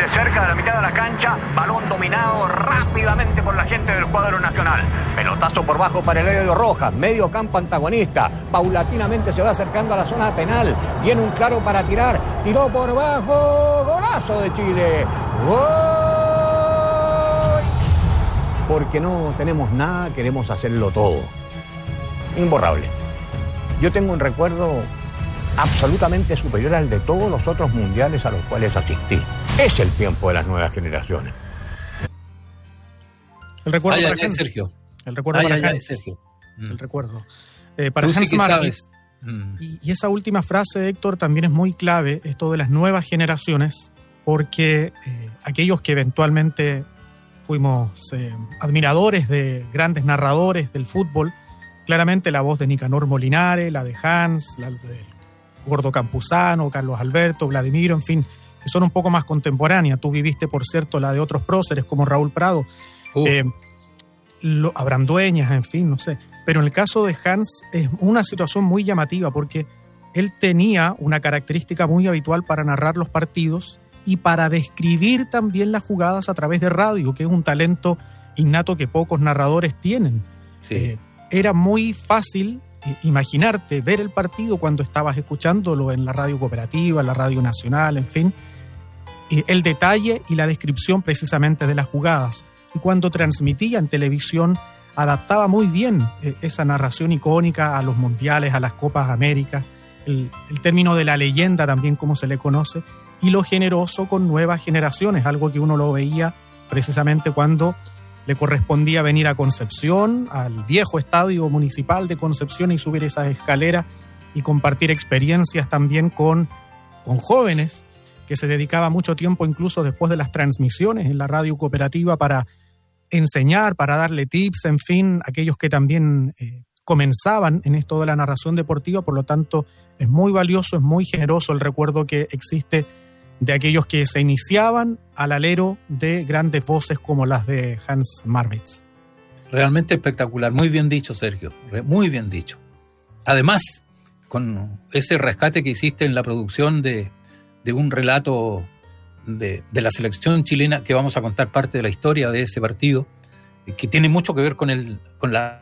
de cerca de la mitad de la cancha, balón dominado rápidamente por la gente del cuadro nacional. Pelotazo por bajo para el Helio Rojas, medio campo antagonista, paulatinamente se va acercando a la zona penal, tiene un claro para tirar, tiró por bajo, golazo de Chile, ¡gol! Porque no tenemos nada, queremos hacerlo todo. Imborrable. Yo tengo un recuerdo absolutamente superior al de todos los otros mundiales a los cuales asistí. Es el tiempo de las nuevas generaciones. El recuerdo para Hans. Sergio. El recuerdo para Hans. Sergio. El recuerdo. Para Tú Hans sí que Marwitz. sabes. Y esa última frase, Héctor, también es muy clave, esto de las nuevas generaciones, porque aquellos que eventualmente fuimos admiradores de grandes narradores del fútbol, claramente la voz de Nicanor Molinare, la de Hans, la del Gordo Campuzano, Carlos Alberto, Vladimiro, en fin, que son un poco más contemporáneas. Tú viviste, por cierto, la de otros próceres como Raúl Prado, Abraham Dueñas, en fin, no sé. Pero en el caso de Hans es una situación muy llamativa porque él tenía una característica muy habitual para narrar los partidos y para describir también las jugadas a través de radio, que es un talento innato que pocos narradores tienen. Sí. Era muy fácil imaginarte, ver el partido cuando estabas escuchándolo en la radio cooperativa, en la radio nacional, en fin, el detalle y la descripción precisamente de las jugadas. Y cuando transmitía en televisión, adaptaba muy bien esa narración icónica a los mundiales, a las Copas Américas, el término de la leyenda también, como se le conoce, y lo generoso con nuevas generaciones, algo que uno lo veía precisamente cuando le correspondía venir a Concepción, al viejo estadio municipal de Concepción, y subir esas escaleras y compartir experiencias también con jóvenes que se dedicaban mucho tiempo, incluso después de las transmisiones en la radio cooperativa, para enseñar, para darle tips, en fin, aquellos que también comenzaban en esto de la narración deportiva. Por lo tanto, es muy valioso, es muy generoso el recuerdo que existe de aquellos que se iniciaban al alero de grandes voces como las de Hans Marwitz. Realmente espectacular, muy bien dicho, Sergio, muy bien dicho. Además, con ese rescate que hiciste en la producción de un relato de la selección chilena, que vamos a contar parte de la historia de ese partido, que tiene mucho que ver con la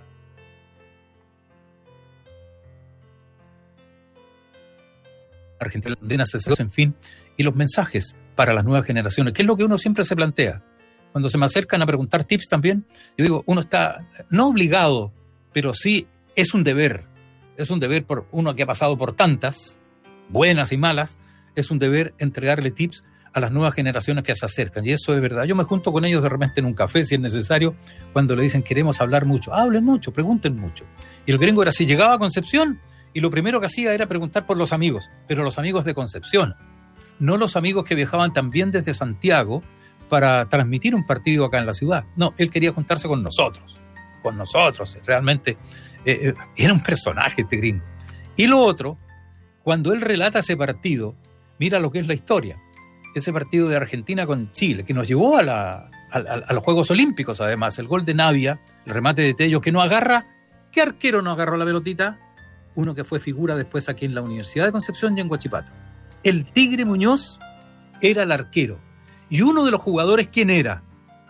Argentina, en fin, y los mensajes para las nuevas generaciones, que es lo que uno siempre se plantea. Cuando se me acercan a preguntar tips también, yo digo, uno está no obligado, pero sí es un deber por uno que ha pasado por tantas, buenas y malas, es un deber entregarle tips a las nuevas generaciones que se acercan, y eso es verdad. Yo me junto con ellos de repente en un café, si es necesario, cuando le dicen queremos hablar mucho, hablen mucho, pregunten mucho. Y el gringo era así, llegaba a Concepción y lo primero que hacía era preguntar por los amigos, pero los amigos de Concepción, no los amigos que viajaban también desde Santiago para transmitir un partido acá en la ciudad. No, él quería juntarse con nosotros, realmente era un personaje este gringo. Y lo otro, cuando él relata ese partido, mira lo que es la historia, ese partido de Argentina con Chile, que nos llevó a los Juegos Olímpicos, además, el gol de Navia, el remate de Tello, que no agarra. ¿Qué arquero no agarró la pelotita? Uno que fue figura después aquí en la Universidad de Concepción y en Huachipato. El Tigre Muñoz era el arquero. Y uno de los jugadores, ¿quién era?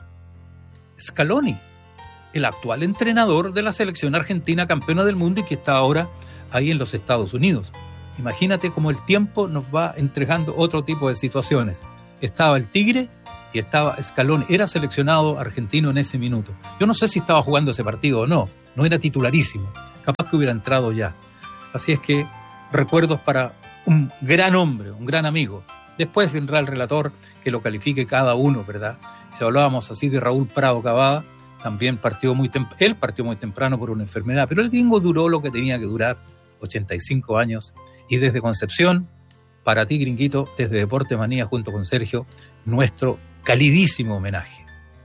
Scaloni, el actual entrenador de la selección argentina campeona del mundo y que está ahora ahí en los Estados Unidos. Imagínate cómo el tiempo nos va entregando otro tipo de situaciones. Estaba el Tigre y estaba Scaloni. Era seleccionado argentino en ese minuto. Yo no sé si estaba jugando ese partido o no. No era titularísimo. Capaz que hubiera entrado ya. Así es que recuerdos para un gran hombre, un gran amigo. Después vendrá el relator que lo califique cada uno, ¿verdad? Si hablábamos así de Raúl Prado Cavada, también él partió muy temprano por una enfermedad, pero el gringo duró lo que tenía que durar, 85 años. Y desde Concepción, para ti, gringuito, desde Deporte Manía junto con Sergio, nuestro calidísimo homenaje.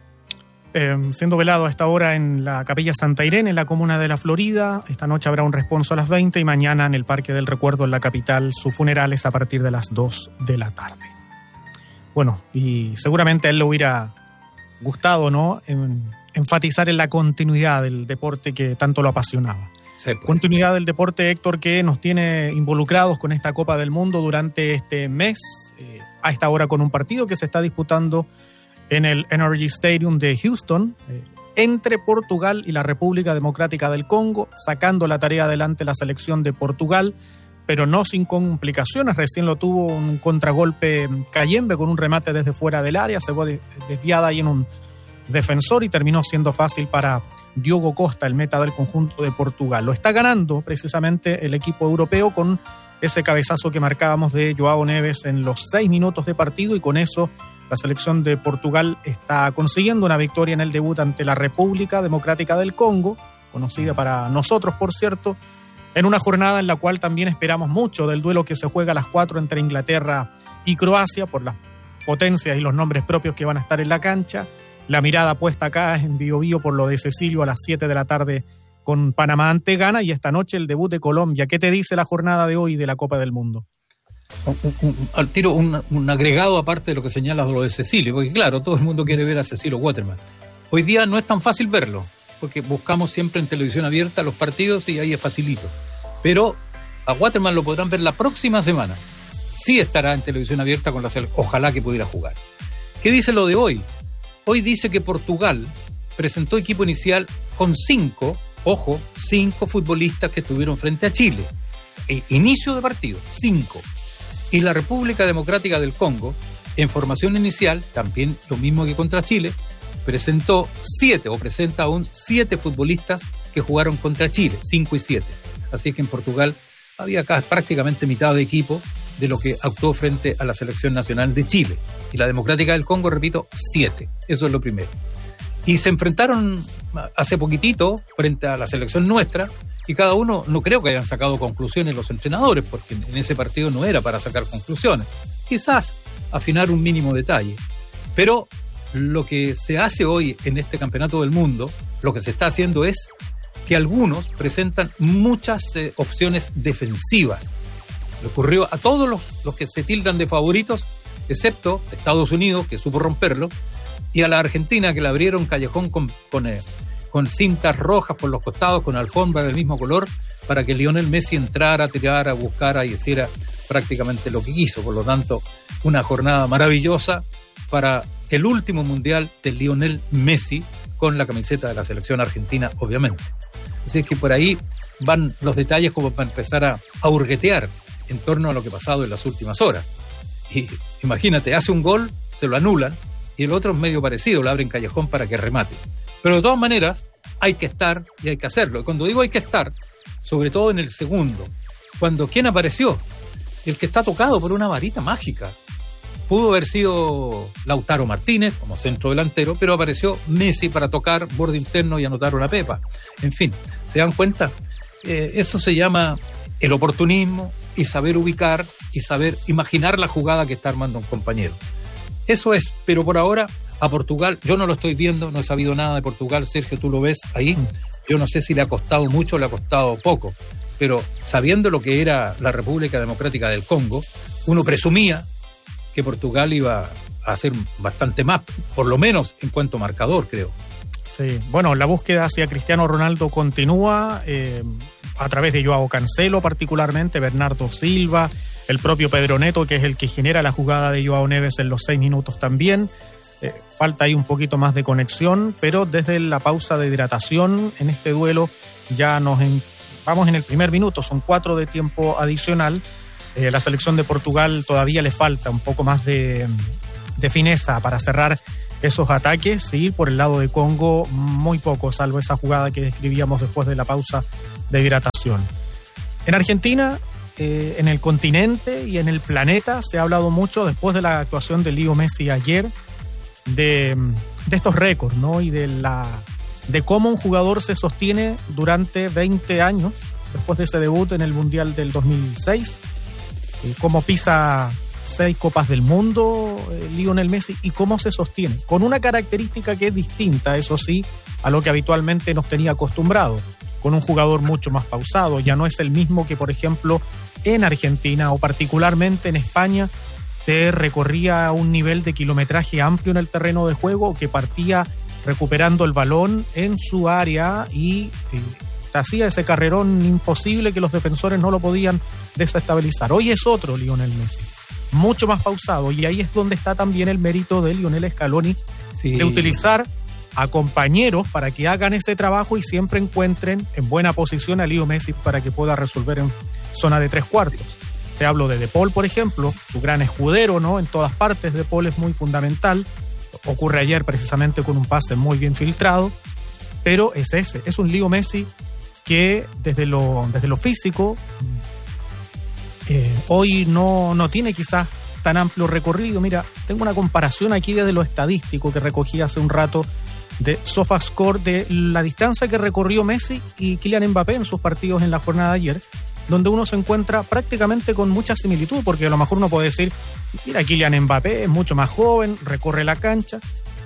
Siendo velado a esta hora en la Capilla Santa Irene, en la comuna de La Florida. Esta noche habrá un responso a las 20 y mañana en el Parque del Recuerdo en la capital, su funeral es a partir de las 2 de la tarde. Bueno, y seguramente a él le hubiera gustado, ¿no?, enfatizar en la continuidad del deporte que tanto lo apasionaba. Sí, pues. Continuidad del deporte, Héctor, que nos tiene involucrados con esta Copa del Mundo durante este mes, a esta hora con un partido que se está disputando en el Energy Stadium de Houston, entre Portugal y la República Democrática del Congo, sacando la tarea adelante la selección de Portugal, pero no sin complicaciones. Recién lo tuvo un contragolpe Cayembe con un remate desde fuera del área, se fue desviada ahí en un defensor y terminó siendo fácil para Diogo Costa, el meta del conjunto de Portugal. Lo está ganando precisamente el equipo europeo con ese cabezazo que marcábamos de Joao Neves en los 6 minutos de partido, y con eso la selección de Portugal está consiguiendo una victoria en el debut ante la República Democrática del Congo, conocida para nosotros, por cierto, en una jornada en la cual también esperamos mucho del duelo que se juega a las 4 entre Inglaterra y Croacia, por las potencias y los nombres propios que van a estar en la cancha. La mirada puesta acá en Bio Bio por lo de Cecilio a las 7 de la tarde con Panamá ante Ghana, y esta noche el debut de Colombia. ¿Qué te dice la jornada de hoy de la Copa del Mundo? Al tiro un agregado aparte de lo que señalas de lo de Cecilio, porque claro, todo el mundo quiere ver a Cecilio Waterman. Hoy día no es tan fácil verlo, porque buscamos siempre en televisión abierta los partidos y ahí es facilito. Pero a Waterman lo podrán ver la próxima semana. Sí estará en televisión abierta con la selección, ojalá que pudiera jugar. ¿Qué dice lo de hoy? Hoy dice que Portugal presentó equipo inicial con 5 futbolistas que estuvieron frente a Chile. Inicio de partido, 5. Y la República Democrática del Congo, en formación inicial, también lo mismo que contra Chile, presenta aún 7 futbolistas que jugaron contra Chile, 5 y 7. Así que en Portugal había acá prácticamente mitad de equipo de lo que actuó frente a la selección nacional de Chile. Y la Democrática del Congo, repito, 7. Eso es lo primero. Y se enfrentaron hace poquitito frente a la selección nuestra, y cada uno, no creo que hayan sacado conclusiones los entrenadores, porque en ese partido no era para sacar conclusiones. Quizás afinar un mínimo detalle. Pero lo que se hace hoy en este campeonato del mundo, lo que se está haciendo es que algunos presentan muchas opciones defensivas. Le ocurrió a todos los que se tildan de favoritos, excepto Estados Unidos, que supo romperlo, y a la Argentina, que le abrieron callejón con cintas rojas por los costados, con alfombra del mismo color, para que Lionel Messi entrara, tirara, buscara y hiciera prácticamente lo que quiso. Por lo tanto, una jornada maravillosa para el último mundial de Lionel Messi con la camiseta de la selección argentina, obviamente. Así es que por ahí van los detalles como para empezar a hurguetear en torno a lo que ha pasado en las últimas horas. Y imagínate, hace un gol, se lo anulan, y el otro es medio parecido, le abren callejón para que remate. Pero de todas maneras, hay que estar y hay que hacerlo. Y cuando digo hay que estar, sobre todo en el segundo, cuando ¿quién apareció? El que está tocado por una varita mágica. Pudo haber sido Lautaro Martínez como centro delantero, pero apareció Messi para tocar borde interno y anotar una pepa. En fin, ¿se dan cuenta? Eso se llama el oportunismo y saber ubicar y saber imaginar la jugada que está armando un compañero. Eso es, pero por ahora a Portugal, yo no lo estoy viendo, no he sabido nada de Portugal. Sergio, tú lo ves ahí. Yo no sé si le ha costado mucho o le ha costado poco, pero sabiendo lo que era la República Democrática del Congo, uno presumía que Portugal iba a hacer bastante más, por lo menos en cuanto a marcador, creo. Sí, bueno, la búsqueda hacia Cristiano Ronaldo continúa a través de Joao Cancelo particularmente, Bernardo Silva, el propio Pedro Neto, que es el que genera la jugada de Joao Neves en los 6 minutos también. Falta ahí un poquito más de conexión, pero desde la pausa de hidratación en este duelo ya vamos en el primer minuto, son 4 de tiempo adicional. La selección de Portugal todavía le falta un poco más de fineza para cerrar esos ataques. Sí, por el lado de Congo muy poco, salvo esa jugada que describíamos después de la pausa de hidratación. En Argentina, en el continente y en el planeta se ha hablado mucho después de la actuación de Leo Messi ayer de estos récords, ¿no? Y de cómo un jugador se sostiene durante 20 años después de ese debut en el Mundial del 2006, cómo pisa 6 Copas del Mundo Lionel Messi, y cómo se sostiene con una característica que es distinta, eso sí, a lo que habitualmente nos tenía acostumbrado, con un jugador mucho más pausado. Ya no es el mismo que, por ejemplo, en Argentina o particularmente en España, que recorría un nivel de kilometraje amplio en el terreno de juego, que partía recuperando el balón en su área y hacía ese carrerón imposible que los defensores no lo podían desestabilizar. Hoy es otro Lionel Messi, mucho más pausado, y ahí es donde está también el mérito de Lionel Scaloni, de utilizar a compañeros para que hagan ese trabajo y siempre encuentren en buena posición a Leo Messi para que pueda resolver en zona de 3/4. Te hablo de Paul, por ejemplo, su gran escudero, ¿no? En todas partes De Paul es muy fundamental. Ocurre ayer precisamente con un pase muy bien filtrado, pero es un Leo Messi que desde lo físico hoy no tiene quizás tan amplio recorrido. Mira, tengo una comparación aquí desde lo estadístico que recogí hace un rato de SofaScore de la distancia que recorrió Messi y Kylian Mbappé en sus partidos en la jornada de ayer, donde uno se encuentra prácticamente con mucha similitud, porque a lo mejor uno puede decir, mira, Kylian Mbappé es mucho más joven, recorre la cancha,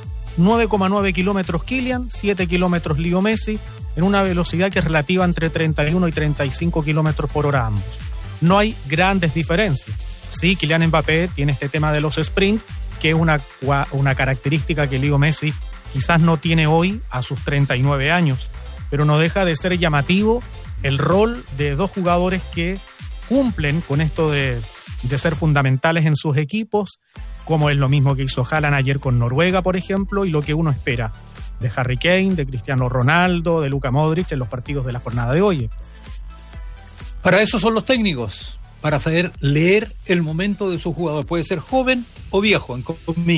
9,9 kilómetros Kylian, 7 kilómetros Leo Messi, en una velocidad que es relativa entre 31 y 35 kilómetros por hora ambos. No hay grandes diferencias. Sí, Kylian Mbappé tiene este tema de los sprints, que es una característica que Leo Messi quizás no tiene hoy a sus 39 años, pero no deja de ser llamativo el rol de dos jugadores que cumplen con esto de ser fundamentales en sus equipos, como es lo mismo que hizo Haaland ayer con Noruega, por ejemplo, y lo que uno espera de Harry Kane, de Cristiano Ronaldo, de Luka Modric en los partidos de la jornada de hoy. Para eso son los técnicos, para saber leer el momento de su jugador. Puede ser joven o viejo en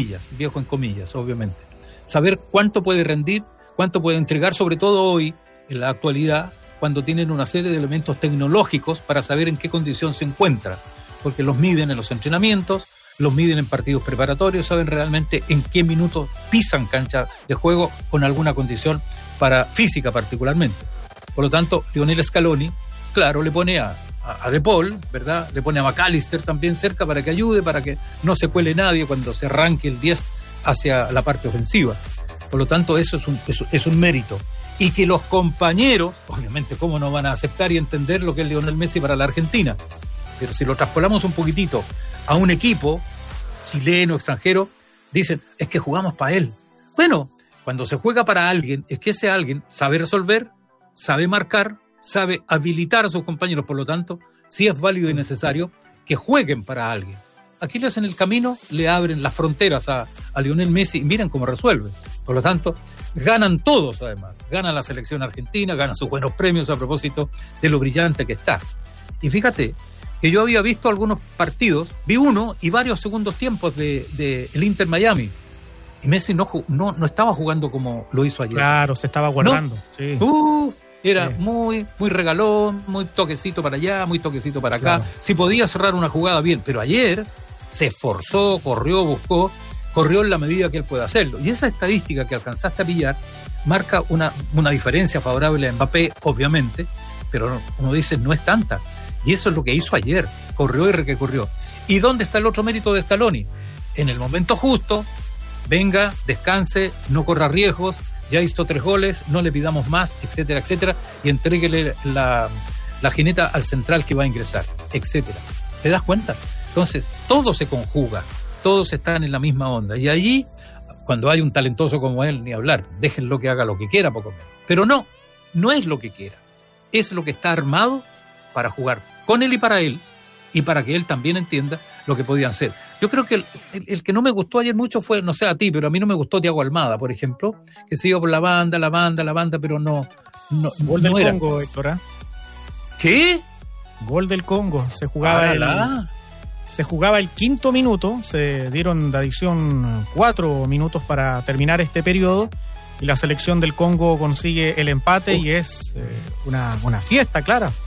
comillas, obviamente. Saber cuánto puede rendir, cuánto puede entregar, sobre todo hoy, en la actualidad, cuando tienen una serie de elementos tecnológicos para saber en qué condición se encuentra, porque los miden en los entrenamientos, los miden en partidos preparatorios, saben realmente en qué minutos pisan cancha de juego con alguna condición física particularmente. Por lo tanto, Lionel Scaloni, claro, le pone a De Paul, ¿verdad? Le pone a McAllister también cerca para que ayude, para que no se cuele nadie cuando se arranque el 10 hacia la parte ofensiva. Por lo tanto, eso es un mérito. Y que los compañeros, obviamente, ¿cómo no van a aceptar y entender lo que es Lionel Messi para la Argentina? Pero si lo traspolamos un poquitito a un equipo chileno, extranjero, dicen, es que jugamos para él. Bueno, cuando se juega para alguien, es que ese alguien sabe resolver, sabe marcar, sabe habilitar a sus compañeros. Por lo tanto, sí es válido y necesario que jueguen para alguien. Aquí le hacen el camino, le abren las fronteras a Lionel Messi y miren cómo resuelve. Por lo tanto, ganan todos además. Gana la selección argentina, gana sus buenos premios a propósito de lo brillante que está. Y fíjate que yo había visto algunos partidos, vi uno y varios segundos tiempos de el Inter Miami. Y Messi no estaba jugando como lo hizo ayer. Claro, se estaba guardando. ¿No? Sí. Era muy regalón, muy toquecito para allá, muy toquecito para acá. Claro. Si podía cerrar una jugada bien, pero ayer se esforzó, corrió, buscó, corrió en la medida que él puede hacerlo. Y esa estadística que alcanzaste a pillar marca una diferencia favorable a Mbappé, obviamente, pero uno dice, no es tanta. Y eso es lo que hizo ayer, corrió y recorrió. ¿Y dónde está el otro mérito de Scaloni? En el momento justo, venga, descanse, no corra riesgos, ya hizo 3 goles, no le pidamos más, etcétera, etcétera, y entréguele la jineta al central que va a ingresar, etcétera. ¿Te das cuenta? Entonces, todo se conjuga, todos están en la misma onda. Y allí, cuando hay un talentoso como él, ni hablar, déjenlo que haga lo que quiera, poco menos. Pero no es lo que quiera, es lo que está armado para jugar con él y para que él también entienda lo que podían ser. Yo creo que el que no me gustó ayer mucho fue, no sé a ti, pero a mí no me gustó Thiago Almada, por ejemplo, que se iba por la banda, pero no Gol del no era. Congo, Héctor, ¿eh? ¿Qué? Gol del Congo. Se jugaba el 5º minuto, se dieron de adición 4 minutos para terminar este periodo y la selección del Congo consigue el empate y es una fiesta, clara.